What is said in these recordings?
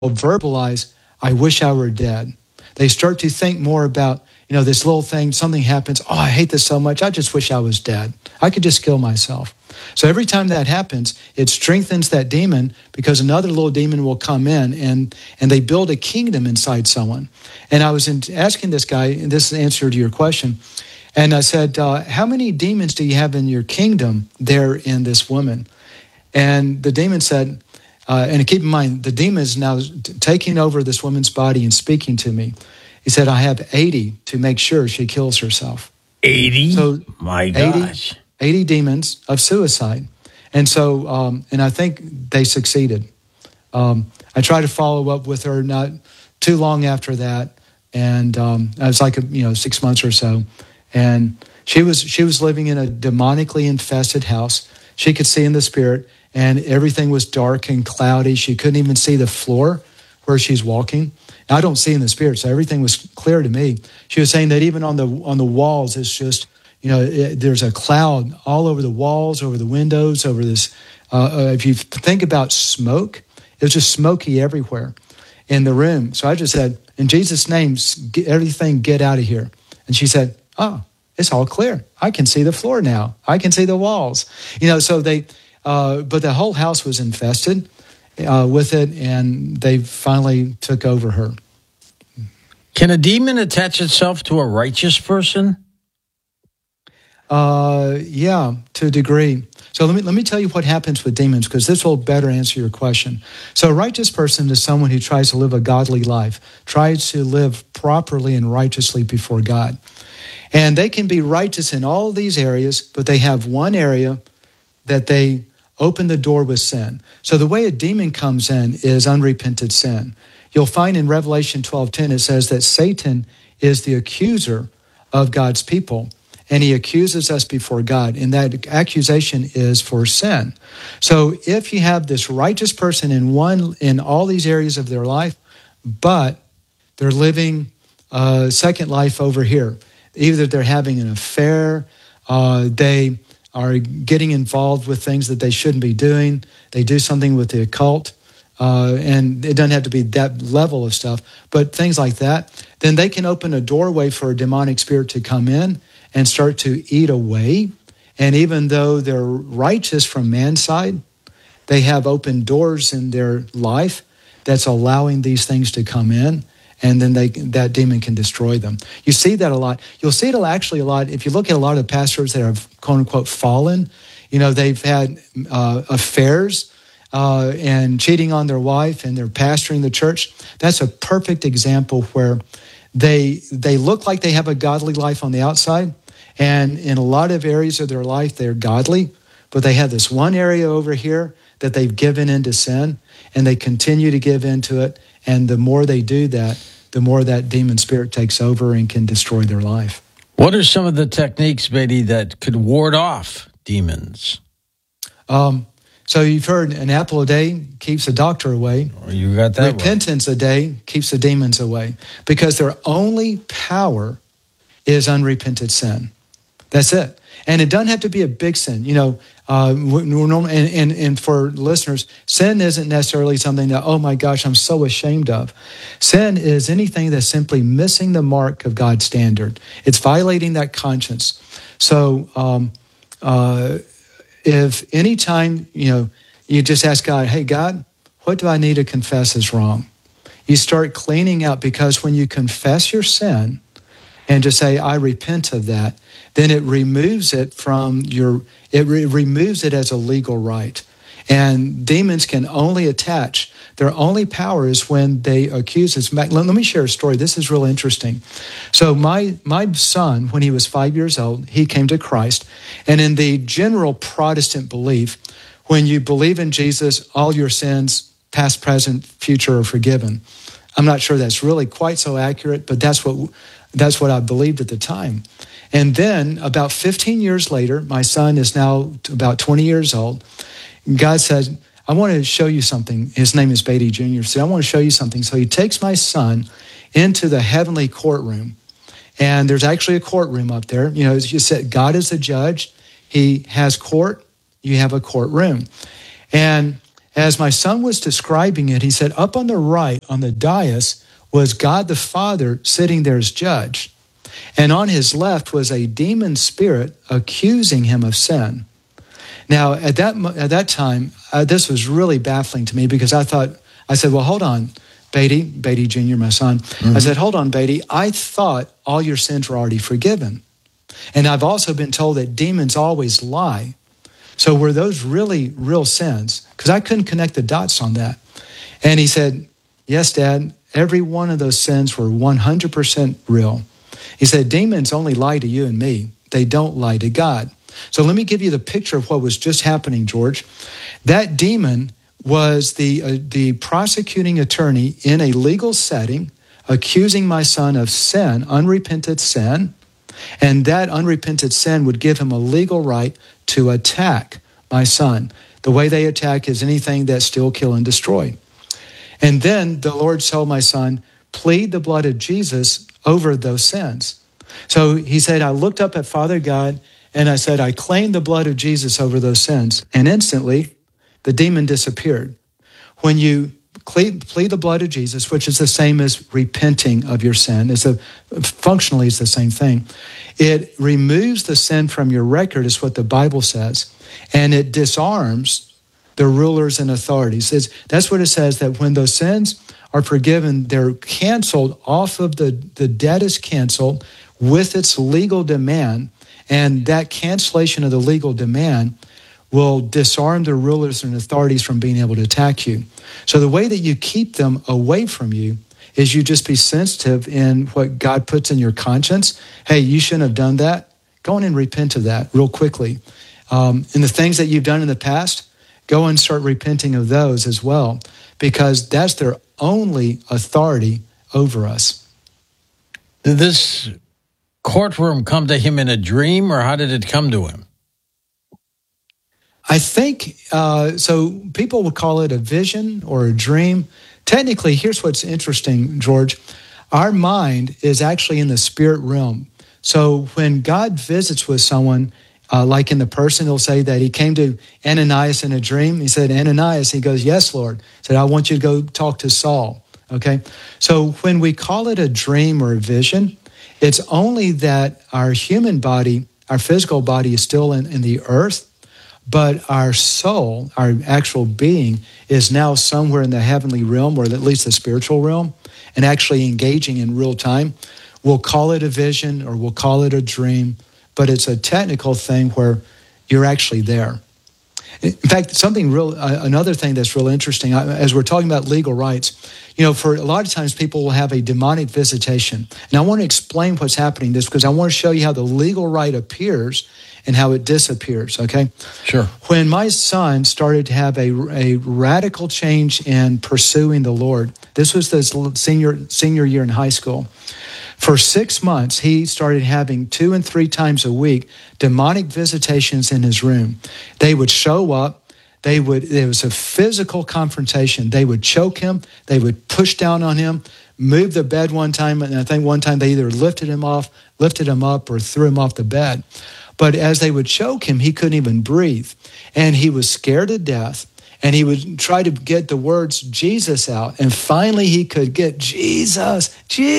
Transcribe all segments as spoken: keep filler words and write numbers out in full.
verbalize, I wish I were dead. They start to think more about, you know, this little thing, something happens, oh, I hate this so much, I just wish I was dead. I could just kill myself. So every time that happens, it strengthens that demon because another little demon will come in and, and they build a kingdom inside someone. And I was in, asking this guy, and this is the answer to your question, and I said, uh, how many demons do you have in your kingdom there in this woman? And the demon said, uh, and keep in mind, the demon is now t- taking over this woman's body and speaking to me. He said, I have eighty to make sure she kills herself. eighty? So My gosh. eighty, eighty demons of suicide. And so, um, and I think they succeeded. Um, I tried to follow up with her not too long after that. And um, it was like, a, you know, six months or so. And she was she was living in a demonically infested house. She could see in the spirit, and everything was dark and cloudy. She couldn't even see the floor where she's walking. Now, I don't see in the spirit, so everything was clear to me. She was saying that even on the on the walls, it's just, you know, it, there's a cloud all over the walls, over the windows, over this. Uh, uh, if you think about smoke, it was just smoky everywhere in the room. So I just said, in Jesus' name, get, everything get out of here. And she said, oh, it's all clear. I can see the floor now. I can see the walls. You know, so they, uh, but the whole house was infested uh, with it, and they finally took over her. Can a demon attach itself to a righteous person? Uh, yeah, to a degree. So let me let me tell you what happens with demons, because this will better answer your question. So a righteous person is someone who tries to live a godly life, tries to live properly and righteously before God. And they can be righteous in all these areas, but they have one area that they open the door with sin. So the way a demon comes in is unrepented sin. You'll find in Revelation twelve ten, it says that Satan is the accuser of God's people, and he accuses us before God, and that accusation is for sin. So if you have this righteous person in one in all these areas of their life, but they're living a second life over here, either they're having an affair, uh, they are getting involved with things that they shouldn't be doing, they do something with the occult, uh, and it doesn't have to be that level of stuff, but things like that, then they can open a doorway for a demonic spirit to come in and start to eat away. And even though they're righteous from man's side, they have open doors in their life that's allowing these things to come in, and then they that demon can destroy them. You see that a lot. You'll see it actually a lot. If you look at a lot of the pastors that have, quote unquote, fallen, you know, they've had uh, affairs uh, and cheating on their wife, and they're pastoring the church. That's a perfect example where they they look like they have a godly life on the outside, and in a lot of areas of their life, they're godly, but they have this one area over here that they've given into sin, and they continue to give into it. And the more they do that, the more that demon spirit takes over and can destroy their life. What are some of the techniques, Beatty, that could ward off demons? Um, so you've heard an apple a day keeps the doctor away. Oh, you got that Repentance right. a day keeps the demons away, because their only power is unrepented sin. That's it. And it doesn't have to be a big sin. You know, uh, and, and, and for listeners, sin isn't necessarily something that, oh my gosh, I'm so ashamed of. Sin is anything that's simply missing the mark of God's standard. It's violating that conscience. So um, uh, if any time, you know, you just ask God, hey, God, what do I need to confess is wrong? You start cleaning out, because when you confess your sin and just say, I repent of that, then it removes it from your, it re- removes it as a legal right. And demons can only attach. Their only power is when they accuse us. Let, let me share a story. This is real interesting. So my my son, when he was five years old, he came to Christ. And in the general Protestant belief, when you believe in Jesus, all your sins, past, present, future, are forgiven. I'm not sure that's really quite so accurate, but that's what that's what I believed at the time. And then about fifteen years later, my son is now about twenty years old. God said, I want to show you something. His name is Beatty Junior So I want to show you something. So he takes my son into the heavenly courtroom. And there's actually a courtroom up there. You know, as you said, God is the judge. He has court. You have a courtroom. And as my son was describing it, he said, up on the right, on the dais, was God the Father sitting there as judge. And on his left was a demon spirit accusing him of sin. Now, at that at that time, uh, this was really baffling to me because I thought, I said, well, hold on, Beatty, Beatty Junior, my son. Mm-hmm. I said, hold on, Beatty, I thought all your sins were already forgiven. And I've also been told that demons always lie. So were those really real sins? Because I couldn't connect the dots on that. And he said, yes, Dad, every one of those sins were one hundred percent real. He said, demons only lie to you and me. They don't lie to God. So let me give you the picture of what was just happening, George. That demon was the uh, the prosecuting attorney in a legal setting accusing my son of sin, unrepented sin, and that unrepented sin would give him a legal right to attack my son. The way they attack is anything that steal, kill, and destroy. And then the Lord told my son, plead the blood of Jesus over those sins. So he said, I looked up at Father God and I said, I claim the blood of Jesus over those sins. And instantly, the demon disappeared. When you plead, plead the blood of Jesus, which is the same as repenting of your sin, it's a, functionally it's the same thing. It removes the sin from your record, is what the Bible says, and it disarms the rulers and authorities. It's, that's what it says, that when those sins are forgiven, they're canceled off of the, the debt is canceled with its legal demand, and that cancellation of the legal demand will disarm the rulers and authorities from being able to attack you. So the way that you keep them away from you is you just be sensitive in what God puts in your conscience. Hey, you shouldn't have done that. Go in and repent of that real quickly. Um, and the things that you've done in the past, go and start repenting of those as well, because that's their only authority over us. Did this courtroom come to him in a dream, or how did it come to him? I think, uh, so people would call it a vision or a dream. Technically, here's what's interesting, George. Our mind is actually in the spirit realm. So when God visits with someone, uh, like in the person, he'll say that he came to Ananias in a dream. He said, Ananias, he goes, yes, Lord. He said, I want you to go talk to Saul. Okay. So when we call it a dream or a vision, it's only that our human body, our physical body is still in, in the earth, but our soul, our actual being, is now somewhere in the heavenly realm, or at least the spiritual realm, and actually engaging in real time. We'll call it a vision or we'll call it a dream, but it's a technical thing where you're actually there. In fact, something real, uh, another thing that's real interesting, as we're talking about legal rights, you know, for a lot of times people will have a demonic visitation. And I want to explain what's happening this because I want to show you how the legal right appears and how it disappears, okay? Sure. When my son started to have a, a radical change in pursuing the Lord, this was his senior, senior year in high school. For six months, he started having two and three times a week demonic visitations in his room. They would show up. They would. There was a physical confrontation. They would choke him. They would push down on him, move the bed one time, and I think one time they either lifted him off, lifted him up, or threw him off the bed. But as they would choke him, he couldn't even breathe, and he was scared to death. And he would try to get the words Jesus out. And finally he could get Jesus,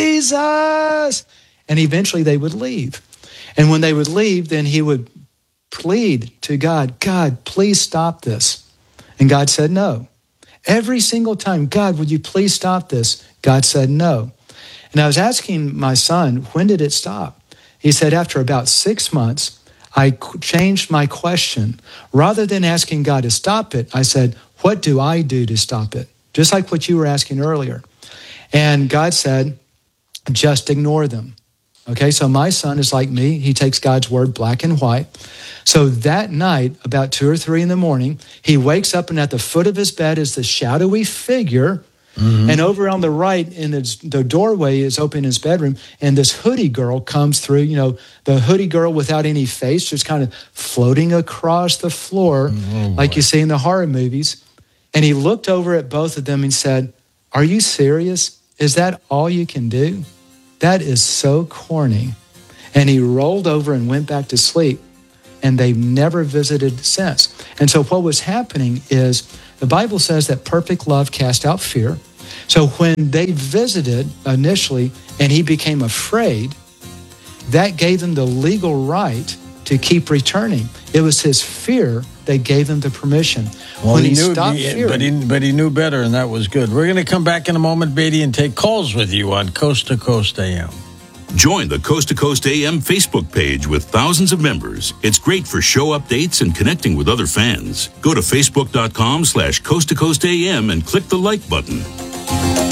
Jesus. And eventually they would leave. And when they would leave, then he would plead to God, God, please stop this. And God said no. Every single time, God, would you please stop this? God said no. And I was asking my son, when did it stop? He said, after about six months, I changed my question. Rather than asking God to stop it, I said, what do I do to stop it? Just like what you were asking earlier. And God said, just ignore them. Okay, so my son is like me. He takes God's word black and white. So that night, about two or three in the morning, he wakes up and at the foot of his bed is the shadowy figure. Mm-hmm. And over on the right, in his, the doorway is open in his bedroom, and this hoodie girl comes through, you know, the hoodie girl without any face, just kind of floating across the floor, oh, like you see in the horror movies. And he looked over at both of them and said, are you serious? Is that all you can do? That is so corny. And he rolled over and went back to sleep, and they've never visited since. And so what was happening is The Bible says that perfect love casts out fear. So when they visited initially and he became afraid, that gave them the legal right to keep returning. It was his fear that gave him the permission. Well, when he, he, knew, stopped he, fearing, but, he, but he knew better, and that was good. We're going to come back in a moment, Beatty, and take calls with you on Coast to Coast A M. Join the Coast to Coast A M Facebook page with thousands of members. It's great for show updates and connecting with other fans. Go to facebook.com slash Coast to Coast AM and click the like button.